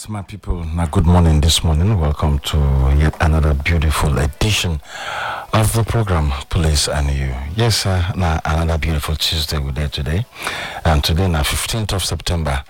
right, my people. Now, good morning this morning. Welcome to yet another beautiful edition of the program, Police and You. Yes, now another beautiful Tuesday we're there today. And today, now 15th of September,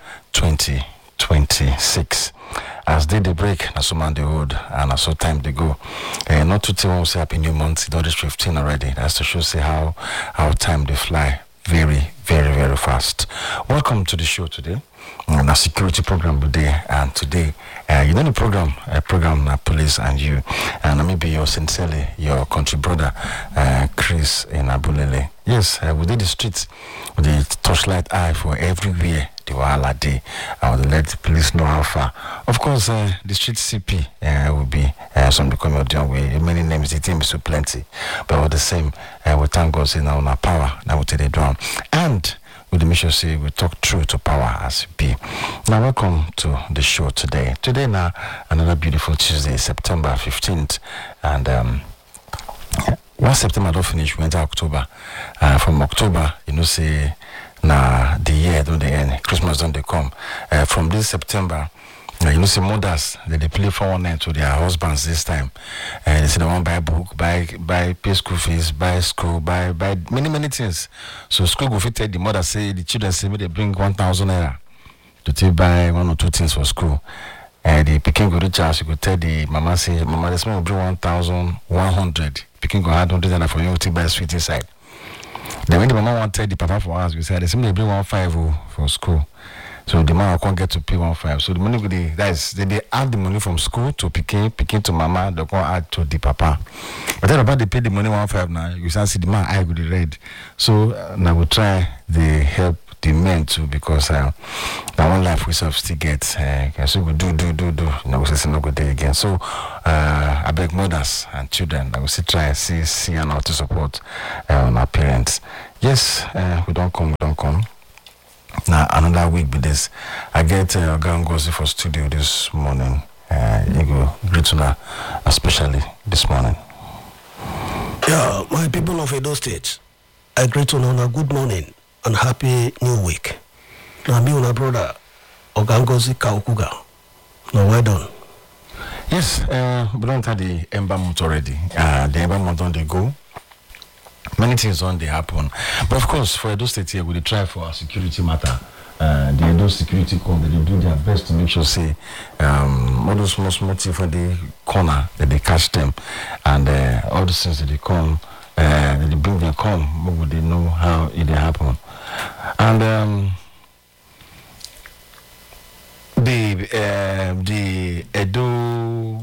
2026. As day they break, na so man the road, and na so time they go. Not to tell say happy new month, it's already 15 already. That's to show say how time they fly very, very, very fast. Welcome to the show today. Our security program today, and today, you know the program Police and You, and maybe your sincerely your country brother, Chris in Abulele. Yes, we did the streets with the torchlight eye for everywhere. The Wahala Day. I will let the police know how far. Of course, the street CP will be some becoming audion way. Many names, the team is so plenty, but all the same, we thank God say now on our power. Now we take it down and. With the mission say we talk true to power as it be. Now welcome to the show today. Today now another beautiful Tuesday, September 15th, and once September don't finish, we enter October. From October, you know say now the year don't they end, Christmas don't they come. From this September. You know, see mothers they play 419 to their husbands this time, and they say they want buy book, buy pay school fees, buy school, buy many things. So school go fit tell the mother say the children say me they bring 1,000 naira to take buy one or two things for school, and the pikin go reach house, you go tell the mama say mama this man will bring 1,100. Pikin go add 100 naira for you to buy sweet inside. Then when the mama want tell the papa for us, we say they say they bring 150 for school. So the man can't get to pay 150. So the money they add the money from school to picking to mama, they can't add to the papa. But then about they pay the money 150 now, you can see the man eye go the red. So now we try the help the men too, because that one life we still get. So we do. Now we say no good day again. So I beg mothers and children that we still try see and how to support on our parents. Yes, we don't come. Now another week with this, I get Gangozi for studio this morning. You go greet to especially this morning. Yeah, my people of Edo State, I greet you on a good morning and happy new week. Now me and my brother Ogangozi Kaukuga. Now well done. Yes, we don't have the Ember month already. The Ember month on the go. Many things on they happen, but of course for Edo State here we try for our security matter. The Edo Security Corps they do their best to make sure say all those small things for the corner that they catch them, and all the things that they come, that they bring them come, but they know how it happen, and the Edo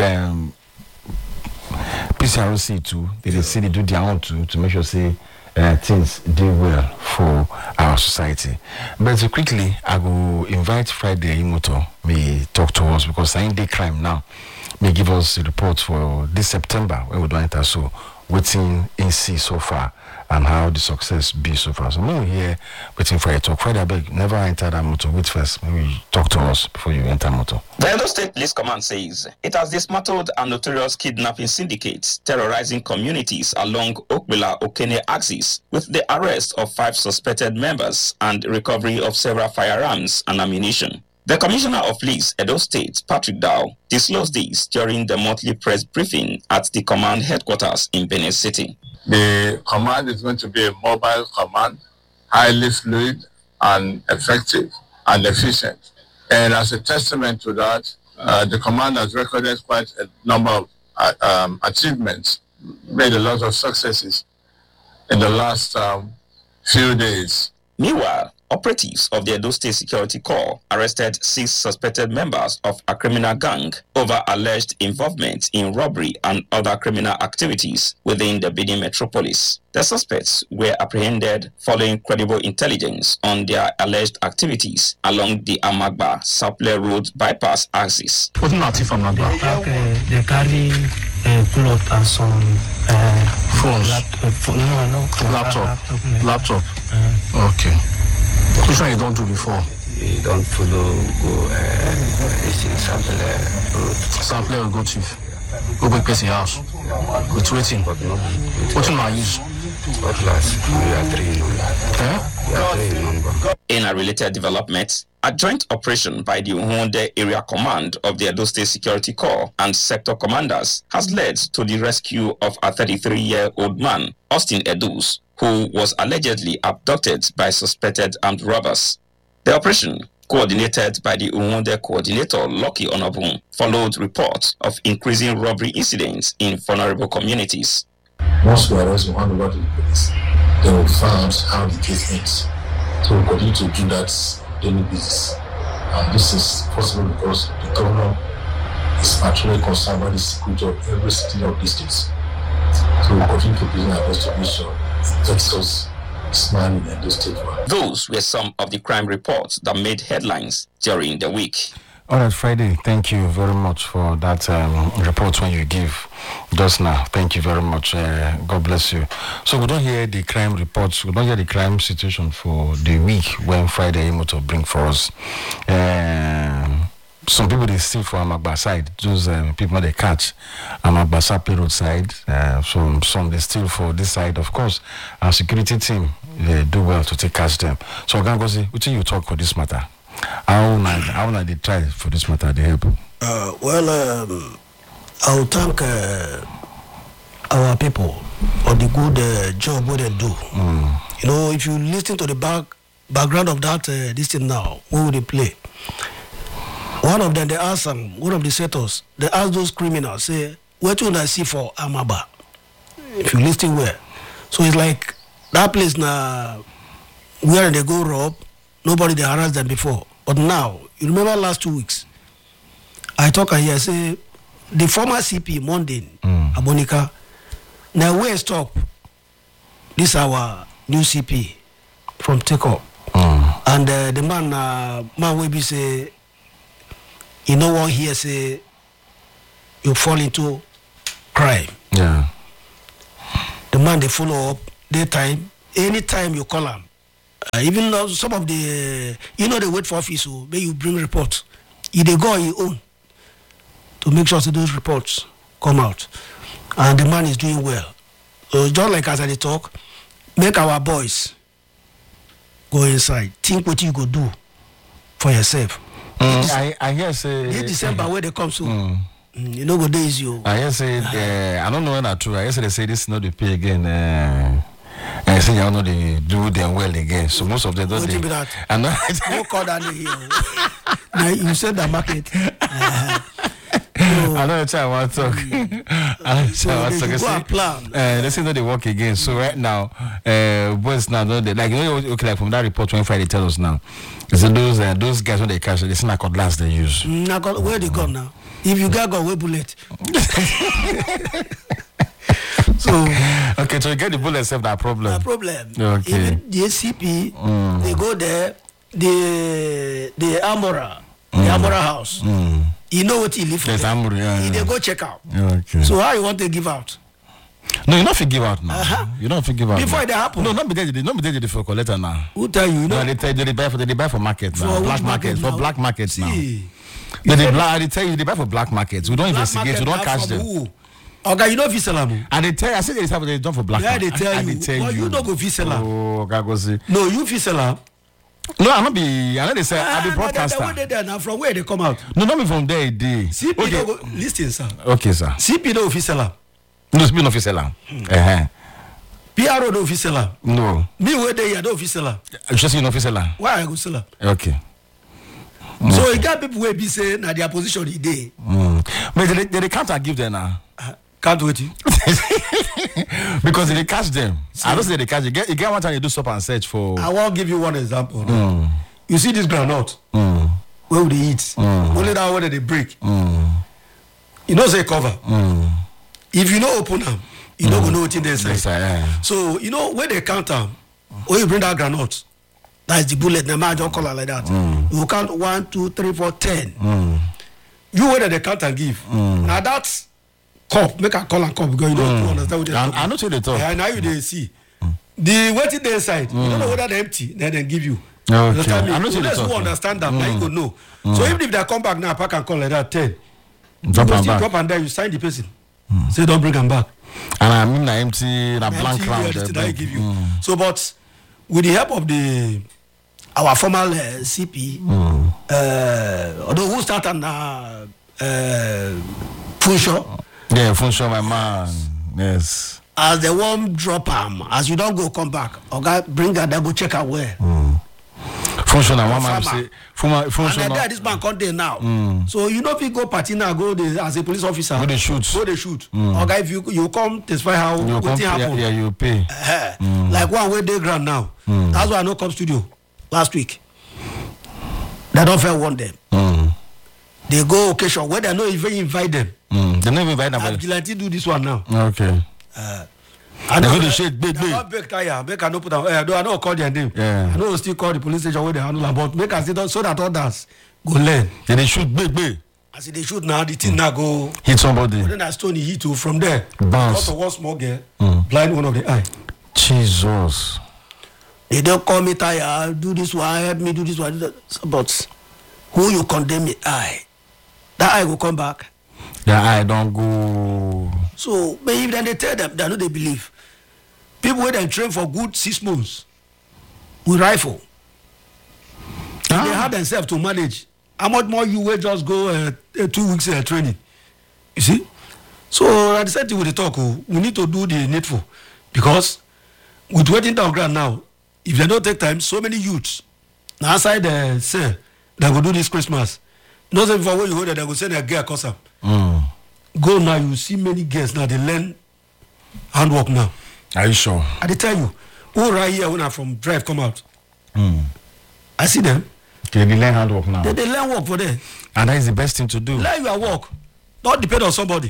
PCRC too, they say they do their own to make sure say things do well for our society. But quickly, I will invite Friday Imoto may talk to us because I day crime now may give us a report for this September when we don't enter so waiting in see so far and how the success be so far. So maybe here waiting for a talk. Friday, I beg never enter that motor. Wait first. Maybe talk to us before you enter motor. The Edo State Police Command says it has dismantled a notorious kidnapping syndicate terrorizing communities along Okbila-Okene axis with the arrest of 5 suspected members and recovery of several firearms and ammunition. The Commissioner of Police, Edo State, Patrick Dow, disclosed this during the monthly press briefing at the command headquarters in Benin City. The command is going to be a mobile command, highly fluid and effective and efficient. And as a testament to that, the command has recorded quite a number of achievements, made a lot of successes in the last few days. Meanwhile, operatives of the Edo State Security Corps arrested 6 suspected members of a criminal gang over alleged involvement in robbery and other criminal activities within the Benin metropolis. The suspects were apprehended following credible intelligence on their alleged activities along the Amagba Saple Road bypass axis. Okay, they carry cloth and some Phones. Laptop. Okay. Which one you don't do before? You don't follow go sample road. Sample or go chief. Go back person house. With waiting. But no. What you use? What last? We are 3 number. Eh? We are 3 number. In a related development, A joint operation by the Uhunde Area Command of the Edo State Security Corps and sector commanders has led to the rescue of a 33-year-old man, Austin Edus, who was allegedly abducted by suspected armed robbers. The operation, coordinated by the Uhunde coordinator Lucky Onobun, followed reports of increasing robbery incidents in vulnerable communities. Once we arrest, we hand over to the police. They will find how the case ends. So we continue to do that daily business. And this is possible because the governor is actually concerned about the security of every city of these states. So we continue to do our best to make sure investors smile in Edo State. Those were some of the crime reports that made headlines during the week. All right, Friday, thank you very much for that report when you give just now. Thank you very much. God bless you. So we don't hear the crime reports. We don't hear the crime situation for the week when Friday Imoto bring for us. Some people they steal from Amagba side. Those people they catch Amagba payroad side. Some they steal for this side. Of course, our security team they do well to catch them. So Gangozi, what do you talk for this matter? How they try for this matter? They help. I will thank our people for the good job what they do. You know, if you listen to the background of that this thing now, what would they play? One of them, they ask one of the settlers, they ask those criminals, say, what would I see for Amaba? If you listen well. So it's like that place now where they go rob, nobody they harassed them before. But now, you remember last 2 weeks, I talk here, say, the former CP, Monday, Abonika, now where stop, this our new CP from Take-Up. And the man will be say, you know what here say, you fall into crime. Yeah. The man they follow up, daytime, anytime you call him. Even though some of the, they wait for office, so may you bring reports. They go on your own to make sure that those reports come out. And the man is doing well. So just like as I talk, make our boys go inside. Think what you go do for yourself. I hear say this December where they come soon. You know what days you. I hear say I don't know when that's true. I hear say they say this is not the pay again. I say you know they do them well again. So most of them don't. What be that? And no call that here. Now you said the market. I know I want to talk. So they go and plan. They say that they work again. So right now, boys now don't they like okay like from that report when Friday tell us now. Is those guys when they catch they say cutlass they use. Where they come now? If you got way bullet. So okay, so you get the bullet self that problem. No problem. Okay. Even the SCP, they go there, the Amora, the Amora house. You know what he live for. Yes, they go check out. Okay. So how you want to give out? No, you don't give out now. You don't give out. Before it happen. No, not be there for collector now. Who tell you? No, they buy for market now. For Black market now? For black markets now. See. They tell you they buy for black markets. We don't Black investigate. We don't catch them. Who? Okay, you know Visalamu. And they tell you, I said they done for black. Yeah, they tell you. They tell Well, you don't go Visala. Oh, Gagozi. No, you Visala. No, I know they say I be broadcaster. Where they now from where they come out? No, not me from there. CP Okay. no go listen, sir. Okay, sir. CP no Visala. No, CP no Visala. PRO no Visala. No. Me where they no Visala. Just you no Visala. Why I go Visala? Okay. So you got people where be say na their position the day. But they can't give them now. Can't wait you. Because they catch them. I don't say they catch you. You get one time you do stop and search for. I will give you one example. You see this groundnut. Where would they eat? Only that where they break. You know say cover. If you don't open them, you don't go know what's in there inside. So you know where they count them. When you bring that granite, that's the bullet. The man don't call it like that. You count 1, 2, 3, 4, 10. You whether they count and give. Now that's cup. Make a call and cup because you don't understand what they talk. I know what they talk. Yeah, now you they see. The waiting there inside. You don't know whether they're empty. Then they give you. Okay. Understand me? I know what they Unless talk. you understand that, now you go know. So even if they come back now, pack and call like that 10. Drop and back. Drop and then you sign the person. Say don't bring them back. And I mean, empty, blank round. I give you. So, but with the help of the our former CP, although who started Funsho. Yeah, Funsho, my man. Yes. As the one drop him, as you don't go come back, okay, bring her, they go check her where. Funsho, na one man say, Funsho. And then this man come there now. So you know if you go party now, go there as a police officer. Go they shoot. Okay, if you come testify how what happened. Yeah, you pay. Like one way they grant now. That's why I know come studio last week. They don't fair want them. They go occasion where they don't even invite them. They don't even invite them. Vigilante do this one now. Okay. I know the shit big. Not big tire. Make I no put though I know call their name. Yeah. I know still call the police station where they handle about. Make us sit so that others go learn. Then they shoot big. As they shoot now, the thing now go hit somebody. But then I stone hit too from there. Bounce. One small girl blind one of the eye. Jesus. They don't call me tire. Do this one. Help me do this one. But who you condemn me eye? That eye will come back. Yeah, I don't go. So, but if then they tell them, they know they believe. People wait and train for good 6 months with rifle. They have themselves to manage. How much more you will just go 2 weeks training? You see? So, at the same thing with the talk, we need to do the needful. Because with waiting down ground now, if they don't take time, so many youths now outside the cell that will do this Christmas. Not even for when you hold that they will send a girl cause Go now, you see many girls now, they learn handwork now. Are you sure? I tell you, who right here when I from drive come out. I see them. Okay, they learn handwork now. They learn work for them. And that is the best thing to do. Learn your work. Don't depend on somebody.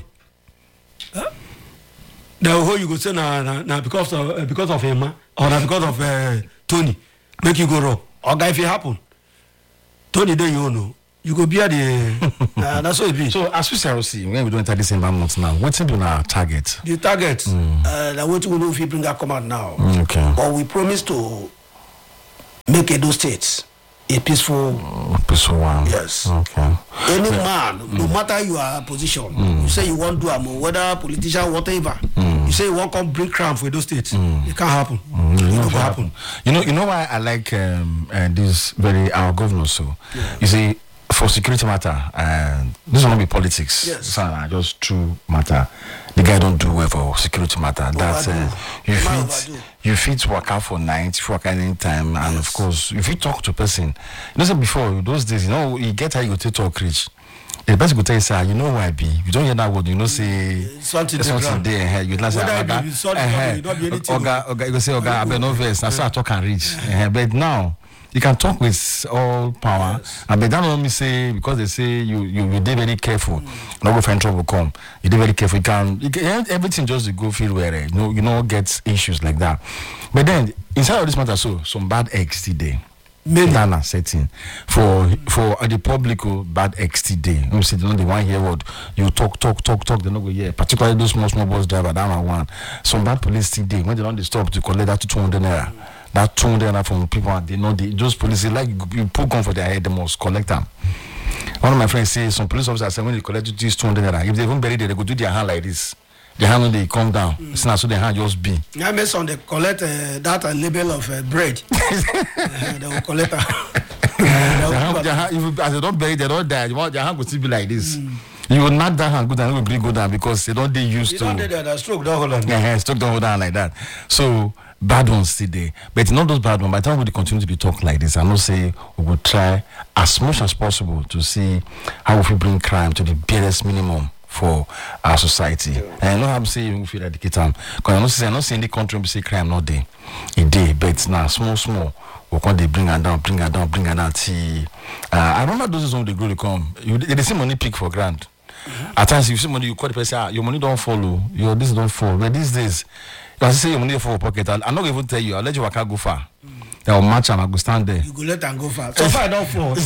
Now who you go say now because of him or now because of Tony make you go wrong. Or guy if it happen. Tony then you know. You go be at the that's what it be. So as we see when we don't enter December month now, what's been our target? The target that what we know if you bring that come out now. Okay. But we promise to make Edo State a peaceful one. Yes. Okay. Any man, no matter your position, you say you want to do whether politician, whatever, you say you want to come bring crime for Edo State, it can't happen. It not happen. You know why I like this very our governor so. Yeah. You see. For security matter, this will not be politics. Yes. So, just true matter. The guy don't do well for security matter. That's you fit work out for night, if you work out any time, and of course, if you talk to a person, you know, before those days, you get how you go to talk rich. The person will tell you, sir, you know why I be. You don't hear that word, you know, say something there. You not say, Oga, you go say, Oga, I be no verse. That's how I talk and reach. But now. You can talk with all power, but that don't mean say because they say you be very careful. Not go find trouble come. You be very careful. You can everything just go feel where you know get issues like that. But then inside of this matter, so some bad eggs today. Dana setting for the public bad eggs today. You see, the one here word you talk. They not go here. Particularly those small bus driver. That one. Some bad police today when they don't stop to collect that 200 naira. That 200 naira from people they know those police like you put gun for their head they must collect them. One of my friends say some police officers say when they collect this 200 naira if they even bury it they go do their hand like this. Their hand when they come down. It's not so their hand just be. Yeah, make some they collect that label of bread. They will collect if as they don't bury they don't die. Their hand will still be like this. You will knock that hand good and it will bring go down because they don't they used to. The stroke don't hold on. Yeah, stroke don't hold on like that. So bad ones today, but not those bad ones. By the time we continue to be talk like this, I know say we will try as much as possible to see how we bring crime to the barest minimum for our society. And I know how to say we feel educate them because I know say in the country we say crime not day, a day, but now small. We can they bring her down. See, I remember those days when they go to come. They see money pick for grant. At times, if you see money, you call the person, your money don't follow. Your this don't fall. But these days, you say your money for pocket. I'm not going to tell you. I'll let you go far. They'll match and I go stand there. You go let them go far. So far, I don't fall.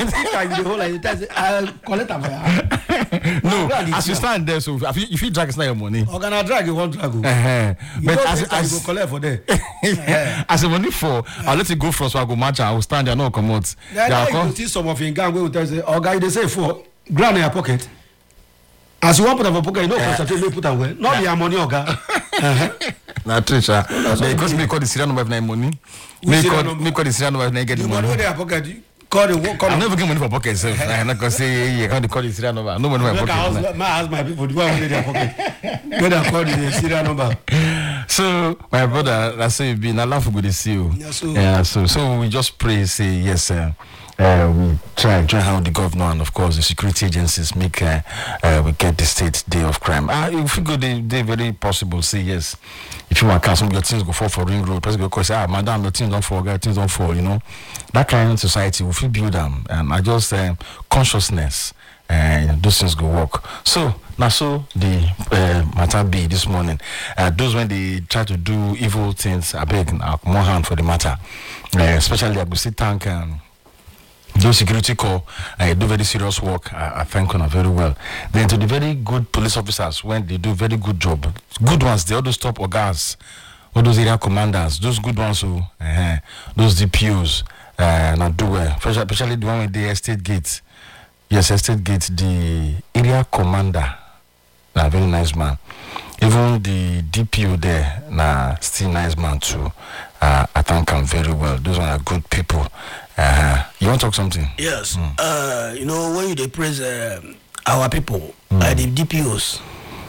I'll collect them. No, as you stand there, so if you drag, it's not your money. Or can I drag you? Won't drag you. But as you go collect for there. As the money for, I'll let it go first. So I go match and I will stand there. No, come out. Then you see some of your gang will tell you, "Oh, guy, they say for grand in your pocket." As you want put up a pocket, you know, you put away. Not your money, Oga. Now, Trisha, because me call the serial number of my money. Me call the serial number of get the money. I'm never get money for pocket, so I'm not gonna say you can't call the serial number. No money for pocket. I ask my people to go and their pocket. When I call the serial number. So my brother, that's so you been. I love good to see you. So we just pray, say yes. We try how the governor and of course the security agencies make we get the state day of crime. If we go, they very possible. Say yes. If you want to some of your things go for ring road, person go say, madam, the things don't fall, things don't fall. You know, that kind of society we feel build them, and I just consciousness. And those things go work. So now, so the matter be this morning. Those when they try to do evil things, I beg more hand for the matter. Especially I go see tank those security corps do very serious work. I thank them very well. Then to the very good police officers when they do very good job, good ones they all those top organs, all those area commanders, those good ones who those DPOs not do well. Especially the one with the estate gate. Yes, estate gate, the area commander, a very nice man. Even the DPO there, still nice man too. I thank him very well. Those are good people. You want to talk something? Yes. You know, when you praise our people, like the DPOs,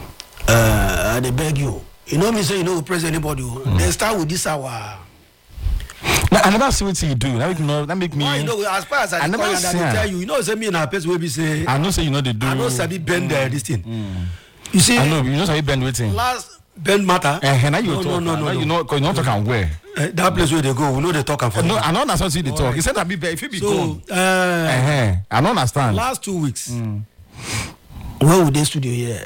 they beg you. You know me say you know praise anybody. They start with this our. Now, I never see what you do. That make me. Why, you know, as far as I never see, tell you, you know, say me and our person will be say. I know say you know they do. I know Sabi bend this thing. You see. I know you know Sabi bend waiting. Last bend matter. Now you talk. No. You know, cause you not talk and where. That place where they go, we know they talk and for. No, I don't understand what they talk. He said that be if you be so, I don't understand. Last 2 weeks, when we did studio here,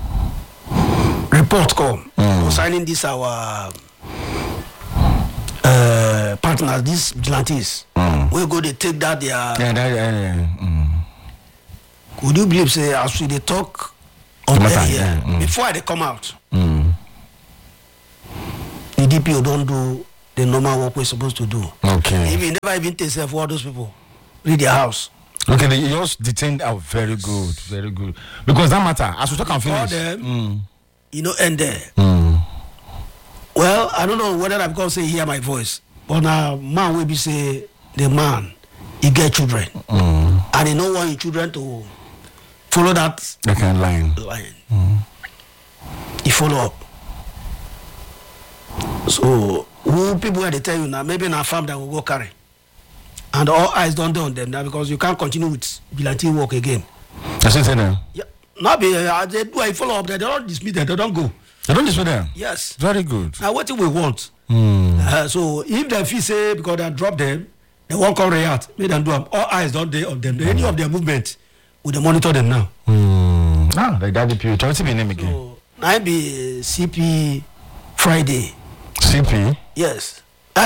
report come concerning this our partners, these vigilantes. We go they take that their. Would you believe say as we they talk on there here before they come out? The DPO don't do the normal work we're supposed to do. Okay. Even never even take for all those people. Read their house. Okay, they just detained out very good. Because that matter, as we talk and finish. Them, you know, end there. Well, I don't know whether I'm going to say hear my voice, but now man will be say the man, he get children. And he don't want his children to follow that line. He follow up. So who people when they tell you now, maybe in a farm that will go carry. And all eyes don't do on them now because you can't continue with vigilante work again. That's it now. Yeah. Not be they do I follow up there, they don't dismiss them, they don't go. They don't dismiss them? Yes. Very good. Now what do we want? So if they feel say because they drop them, they won't come react, make them do them. All eyes don't day of them. Any of their movement, we they monitor them now. Like that DPO. What's your name again? So I be CP Friday. CP? Yes.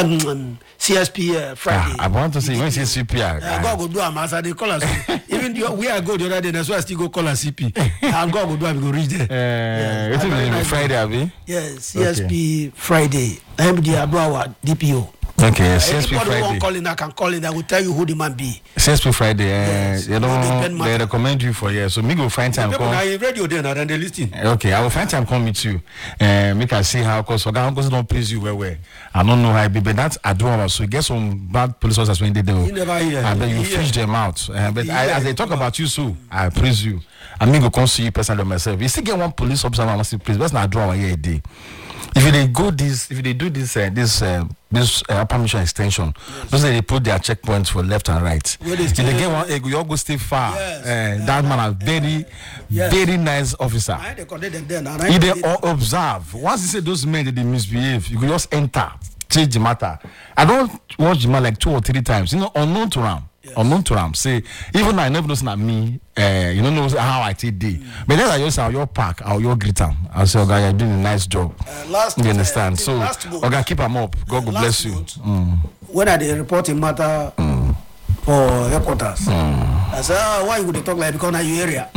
CSP Friday. I want to say when you say CP. God go do a master, they call us. Even where I go the other day, that's why I still go call us CP. And God go do, I go reach there. It's yeah. Friday, Abi? Yes, CSP Friday. I'm the Abrawa DPO. Okay, CSP Friday. Anybody calling, I can call in. I will tell you who the man be. CSP Friday. Yes. They recommend you for so me go find time. People are in radio then and they listen. Okay, I will find time come meet you. Me can see how because don't please you well. I don't know how it be, but that's I do so get some bad police officers when they do. You never hear. And then you fish them out. But as they talk about you, so I praise you. I mean go come see you personally myself. You still get one police officer I must say please. Let's not do our year a day. If they do this permission extension, those they put their checkpoints for left and right. If they get one, you all go stay far. Yes. That man a very nice officer. If they all observe, once you say those men they misbehave, you can just enter, change the matter. I don't watch the man like 2 or 3 times. You know, unknown to them. Yes. Unknown to them. Say even I never know not me. You don't know how I take day. But then I just how your park, how your greet them. I say, okay, you're doing a nice job. You understand? So, okay, keep them up. God will bless you. When I did reporting matter for headquarters, I said, why would they talk like because of your area?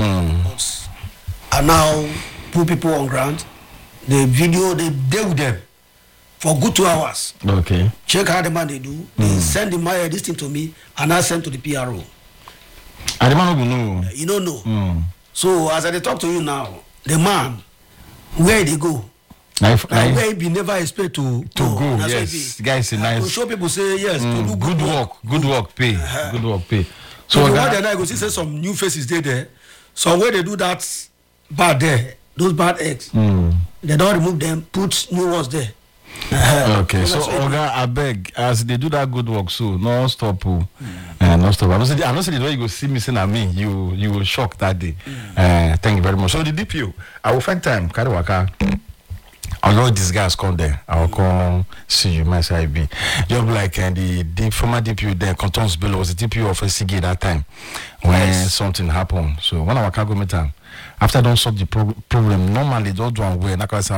And now put people on ground. The video they deal with them for good 2 hours. Okay. Check how the man they do. They send this thing to me, and I send to the PRO. And the man don't know. You don't know. So as I talk to you now, the man, where they go? where he be never expect to go. Yes, guys, nice. To show people say yes, to do good work, pay. Good work, pay. So one day I go see some new faces there. So where they do that bad there, those bad eggs, they don't remove them, put new ones there. Okay, so Oga, I beg, as they do that good work, so no stop, no stop. I'm not saying the way you go see me saying at me, you will shock that day. Thank you very much. So the DPO, I will find time, carry waka. I know these guys come there. I will come see you, my side. You're like the former DPO there, Cantons Bello was the DPO of SCG that time when something happened. So when I was go meet them, after I don't solve the problem, normally don't do away. And I can say,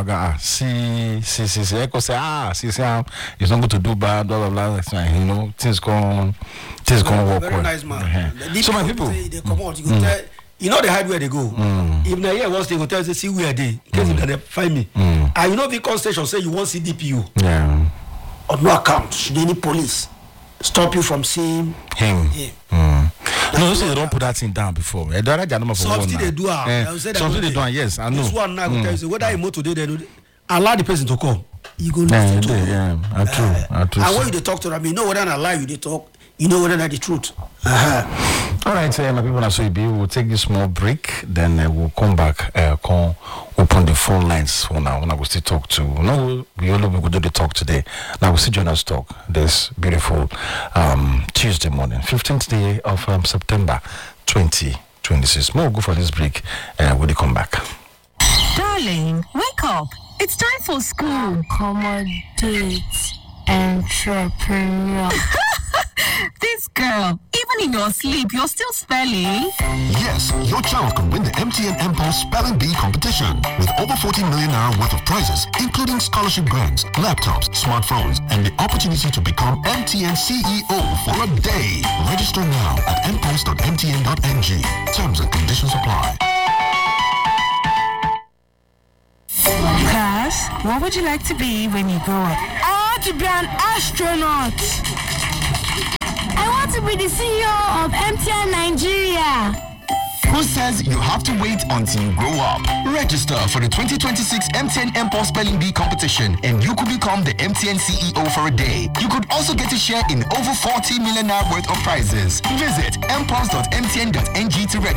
see. I can say, it's not good to do bad, blah blah blah. You know, things gonna work very well. Nice man. So my people, they come out. You go tell, you know they hide where they go. If they hear once they go tell you, see where they, in case if they find me. And you know the call station say you want see DPU. Yeah. On no account, should any police stop you from seeing him? No, so they don't put that thing down before. They don't something they do. Something they do. Yes, I know. This one now go tell you say whether you motor today, they allow the person to come. You go listen to him. Yeah, true. And when you talk to them, you know whether I lie you they talk. You know whether that's the truth. All right, my people, so we'll take this small break, then we'll come back, open the phone lines for now. Now we'll still talk to. No, we only will do the talk today. Now we'll still join us talk this beautiful Tuesday morning, 15th day of September 2026. We'll go for this break, when we come back. Darling, wake up! It's time for school. Accommodate entrepreneur. This girl, even in your sleep, you're still spelling. Yes, your child can win the MTN MPulse Spelling Bee competition with over 40 million naira worth of prizes, including scholarship grants, laptops, smartphones, and the opportunity to become MTN CEO for a day. Register now at mpulse.mtn.ng. Terms and conditions apply. Class, what would you like to be when you grow up? I want to be an astronaut. I want to be the CEO of MTN Nigeria. Who says you have to wait until you grow up? Register for the 2026 MTN MPulse Spelling Bee competition and you could become the MTN CEO for a day. You could also get a share in over 40 million naira worth of prizes. Visit mpulse.mtn.ng to register.